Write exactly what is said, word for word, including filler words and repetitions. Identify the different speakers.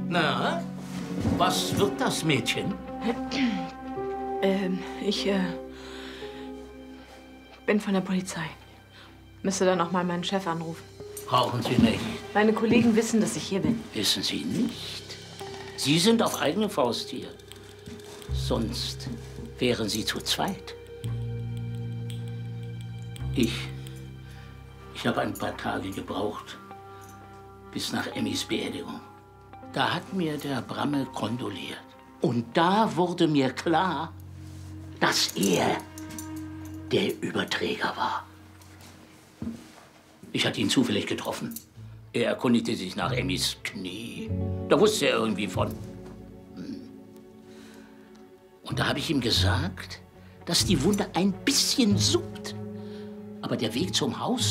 Speaker 1: Na, was wird das Mädchen?
Speaker 2: Ähm, ich, äh, bin von der Polizei. Müsste dann auch mal meinen Chef anrufen.
Speaker 1: Brauchen Sie nicht.
Speaker 2: Meine Kollegen wissen, dass ich hier bin.
Speaker 1: Wissen Sie nicht? Sie sind auf eigene Faust hier. Sonst wären Sie zu zweit. Ich, ich habe ein paar Tage gebraucht, bis nach Emmys Beerdigung. Da hat mir der Bramme kondoliert. Und da wurde mir klar, dass er der Überträger war. Ich hatte ihn zufällig getroffen. Er erkundigte sich nach Emmys Knie. Da wusste er irgendwie von. Und da habe ich ihm gesagt, dass die Wunde ein bisschen suppt. Aber der Weg zum Haus